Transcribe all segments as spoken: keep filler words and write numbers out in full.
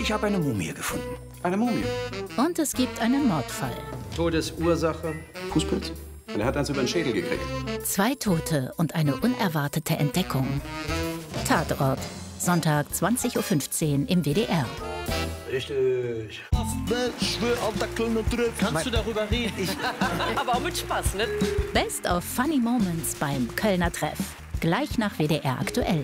Ich habe eine Mumie gefunden. Eine Mumie? Und es gibt einen Mordfall. Todesursache? Fußpilz. Und er hat eins über den Schädel gekriegt. Zwei Tote und eine unerwartete Entdeckung. Tatort. Sonntag zwanzig Uhr fünfzehn im W D R. Richtig. Kannst du darüber reden? Ich aber auch mit Spaß, ne? Best of Funny Moments beim Kölner Treff. Gleich nach W D R aktuell.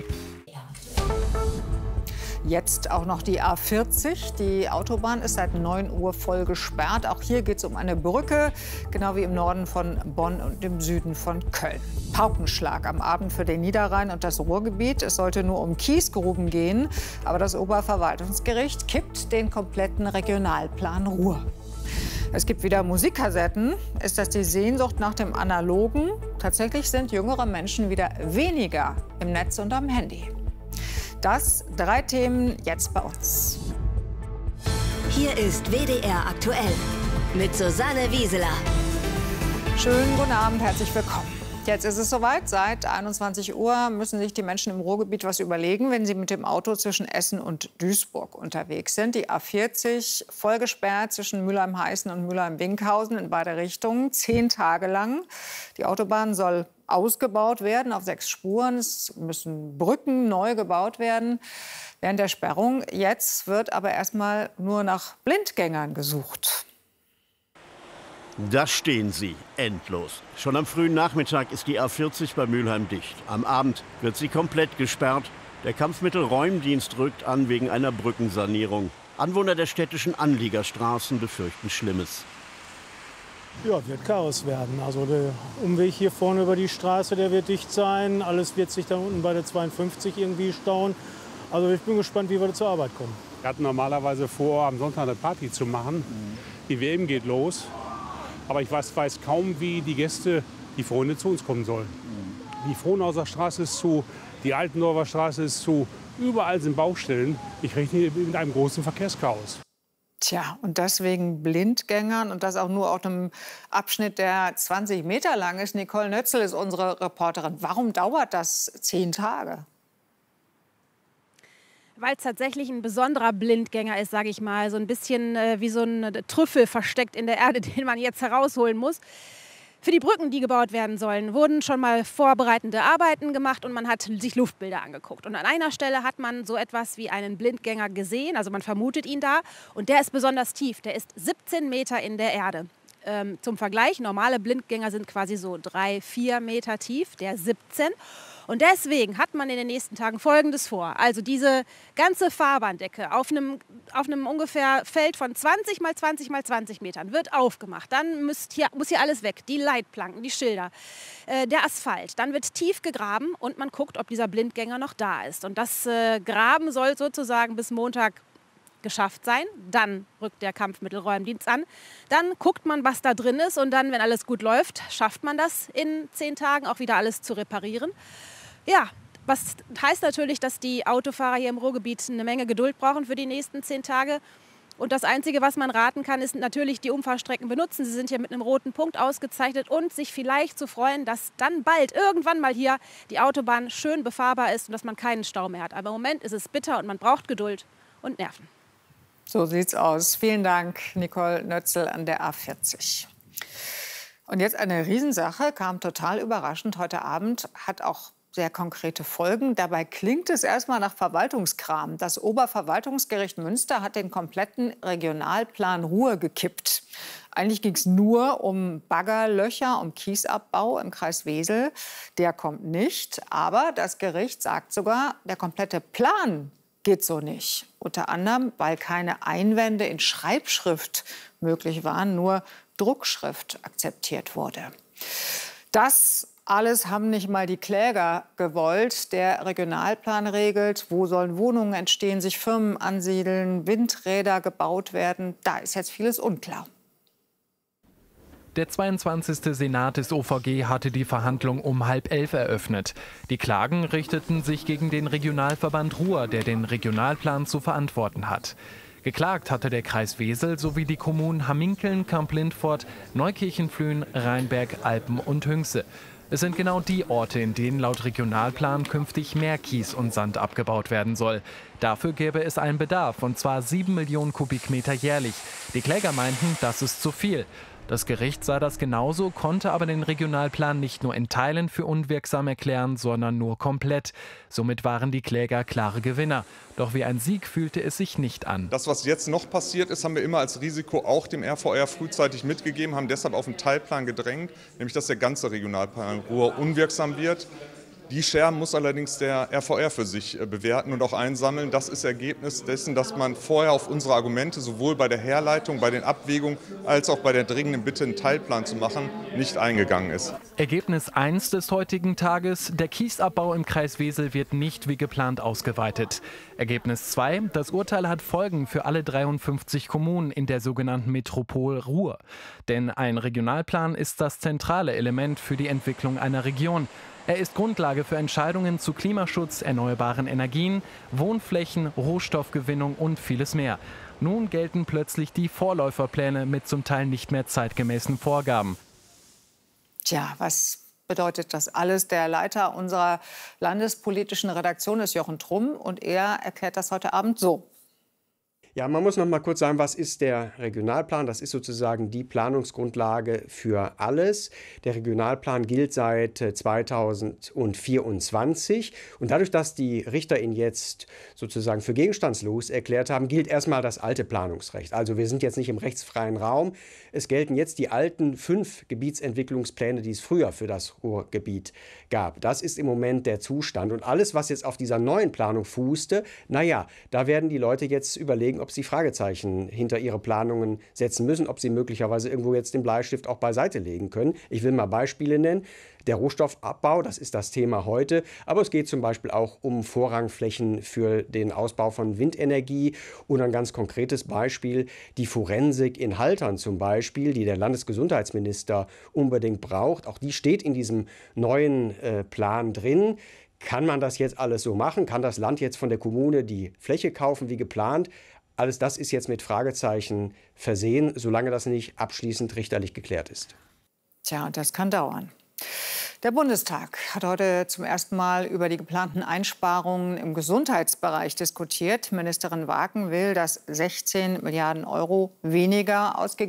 Jetzt auch noch die A vierzig. Die Autobahn ist seit neun Uhr voll gesperrt. Auch hier geht es um eine Brücke, genau wie im Norden von Bonn und im Süden von Köln. Paukenschlag am Abend für den Niederrhein und das Ruhrgebiet. Es sollte nur um Kiesgruben gehen, aber das Oberverwaltungsgericht kippt den kompletten Regionalplan Ruhr. Es gibt wieder Musikkassetten. Ist das die Sehnsucht nach dem Analogen? Tatsächlich sind jüngere Menschen wieder weniger im Netz und am Handy. Das, drei Themen jetzt bei uns. Hier ist W D R aktuell mit Susanne Wieseler. Schönen guten Abend, herzlich willkommen. Jetzt ist es soweit. Seit einundzwanzig Uhr müssen sich die Menschen im Ruhrgebiet was überlegen, wenn sie mit dem Auto zwischen Essen und Duisburg unterwegs sind. Die A vierzig voll gesperrt zwischen Mülheim-Heißen und Mülheim-Winkhausen in beide Richtungen, zehn Tage lang. Die Autobahn soll ausgebaut werden auf sechs Spuren. Es müssen Brücken neu gebaut werden während der Sperrung. Jetzt wird aber erstmal nur nach Blindgängern gesucht. Da stehen sie, endlos. Schon am frühen Nachmittag ist die A vierzig bei Mülheim dicht. Am Abend wird sie komplett gesperrt. Der Kampfmittelräumdienst rückt an wegen einer Brückensanierung. Anwohner der städtischen Anliegerstraßen befürchten Schlimmes. Ja, wird Chaos werden. Also der Umweg hier vorne über die Straße, der wird dicht sein. Alles wird sich da unten bei der zweiundfünfzig irgendwie stauen. Also ich bin gespannt, wie wir zur Arbeit kommen. Wir hatten normalerweise vor, am Sonntag eine Party zu machen. Die W M geht los. Aber ich weiß, weiß kaum, wie die Gäste, die Freunde zu uns kommen sollen. Die Frohnhauser Straße ist zu, die Altendorfer Straße ist zu. Überall sind Baustellen. Ich rechne mit einem großen Verkehrschaos. Tja, und das wegen Blindgängern und das auch nur auf einem Abschnitt, der zwanzig Meter lang ist. Nicole Nötzl ist unsere Reporterin. Warum dauert das zehn Tage? Weil es tatsächlich ein besonderer Blindgänger ist, sage ich mal. So ein bisschen äh, wie so ein Trüffel versteckt in der Erde, den man jetzt herausholen muss. Für die Brücken, die gebaut werden sollen, wurden schon mal vorbereitende Arbeiten gemacht und man hat sich Luftbilder angeguckt. Und an einer Stelle hat man so etwas wie einen Blindgänger gesehen, also man vermutet ihn da. Und der ist besonders tief, der ist siebzehn Meter in der Erde. Ähm, zum Vergleich, normale Blindgänger sind quasi so drei, vier Meter tief, der siebzehn. Und deswegen hat man in den nächsten Tagen Folgendes vor. Also diese ganze Fahrbahndecke auf einem, auf einem ungefähr Feld von zwanzig mal zwanzig mal zwanzig Metern wird aufgemacht. Dann müsst hier, muss hier alles weg. Die Leitplanken, die Schilder, äh, der Asphalt. Dann wird tief gegraben und man guckt, ob dieser Blindgänger noch da ist. Und das äh, Graben soll sozusagen bis Montag geschafft sein. Dann rückt der Kampfmittelräumdienst an. Dann guckt man, was da drin ist. Und dann, wenn alles gut läuft, schafft man das in zehn Tagen auch wieder alles zu reparieren. Ja, was heißt natürlich, dass die Autofahrer hier im Ruhrgebiet eine Menge Geduld brauchen für die nächsten zehn Tage. Und das Einzige, was man raten kann, ist natürlich die Umfahrstrecken benutzen. Sie sind hier mit einem roten Punkt ausgezeichnet und sich vielleicht zu freuen, dass dann bald irgendwann mal hier die Autobahn schön befahrbar ist und dass man keinen Stau mehr hat. Aber im Moment ist es bitter und man braucht Geduld und Nerven. So sieht's aus. Vielen Dank, Nicole Nötzl an der A vierzig. Und jetzt eine Riesensache, kam total überraschend heute Abend, hat auch sehr konkrete Folgen. Dabei klingt es erstmal nach Verwaltungskram. Das Oberverwaltungsgericht Münster hat den kompletten Regionalplan Ruhr gekippt. Eigentlich ging es nur um Baggerlöcher, um Kiesabbau im Kreis Wesel. Der kommt nicht. Aber das Gericht sagt sogar, der komplette Plan geht so nicht. Unter anderem, weil keine Einwände in Schreibschrift möglich waren, nur Druckschrift akzeptiert wurde. Das alles haben nicht mal die Kläger gewollt. Der Regionalplan regelt, wo sollen Wohnungen entstehen, sich Firmen ansiedeln, Windräder gebaut werden. Da ist jetzt vieles unklar. Der zweiundzwanzigste Senat des O V G hatte die Verhandlung um halb elf eröffnet. Die Klagen richteten sich gegen den Regionalverband Ruhr, der den Regionalplan zu verantworten hat. Geklagt hatte der Kreis Wesel sowie die Kommunen Hamminkeln, Kamp-Lindfort, Neukirchen-Flühen, Rheinberg, Alpen und Hünxe. Es sind genau die Orte, in denen laut Regionalplan künftig mehr Kies und Sand abgebaut werden soll. Dafür gäbe es einen Bedarf, und zwar sieben Millionen Kubikmeter jährlich. Die Kläger meinten, das ist zu viel. Das Gericht sah das genauso, konnte aber den Regionalplan nicht nur in Teilen für unwirksam erklären, sondern nur komplett. Somit waren die Kläger klare Gewinner. Doch wie ein Sieg fühlte es sich nicht an. Das, was jetzt noch passiert ist, haben wir immer als Risiko auch dem R V R frühzeitig mitgegeben, haben deshalb auf einen Teilplan gedrängt, nämlich dass der ganze Regionalplan Ruhr unwirksam wird. Die Scherben muss allerdings der R V R für sich bewerten und auch einsammeln. Das ist Ergebnis dessen, dass man vorher auf unsere Argumente sowohl bei der Herleitung, bei den Abwägungen als auch bei der dringenden Bitte, einen Teilplan zu machen, nicht eingegangen ist. Ergebnis eins des heutigen Tages: Der Kiesabbau im Kreis Wesel wird nicht wie geplant ausgeweitet. Ergebnis zwei: Das Urteil hat Folgen für alle dreiundfünfzig Kommunen in der sogenannten Metropol Ruhr. Denn ein Regionalplan ist das zentrale Element für die Entwicklung einer Region. Er ist Grundlage für Entscheidungen zu Klimaschutz, erneuerbaren Energien, Wohnflächen, Rohstoffgewinnung und vieles mehr. Nun gelten plötzlich die Vorläuferpläne mit zum Teil nicht mehr zeitgemäßen Vorgaben. Tja, was bedeutet das alles? Der Leiter unserer landespolitischen Redaktion ist Jochen Trumm und er erklärt das heute Abend so. Ja, man muss noch mal kurz sagen, was ist der Regionalplan? Das ist sozusagen die Planungsgrundlage für alles. Der Regionalplan gilt seit zweitausendvierundzwanzig. Und dadurch, dass die Richter ihn jetzt sozusagen für gegenstandslos erklärt haben, gilt erstmal das alte Planungsrecht. Also wir sind jetzt nicht im rechtsfreien Raum. Es gelten jetzt die alten fünf Gebietsentwicklungspläne, die es früher für das Ruhrgebiet gab. Das ist im Moment der Zustand. Und alles, was jetzt auf dieser neuen Planung fußte, naja, da werden die Leute jetzt überlegen, ob sie Fragezeichen hinter ihre Planungen setzen müssen, ob sie möglicherweise irgendwo jetzt den Bleistift auch beiseite legen können. Ich will mal Beispiele nennen. Der Rohstoffabbau, das ist das Thema heute, aber es geht zum Beispiel auch um Vorrangflächen für den Ausbau von Windenergie und ein ganz konkretes Beispiel, die Forensik in Haltern zum Beispiel, die der Landesgesundheitsminister unbedingt braucht. Auch die steht in diesem neuen äh, Plan drin. Kann man das jetzt alles so machen? Kann das Land jetzt von der Kommune die Fläche kaufen wie geplant? Alles das ist jetzt mit Fragezeichen versehen, solange das nicht abschließend richterlich geklärt ist. Tja, und das kann dauern. Der Bundestag hat heute zum ersten Mal über die geplanten Einsparungen im Gesundheitsbereich diskutiert. Ministerin Waken will, dass sechzehn Milliarden Euro weniger ausgegeben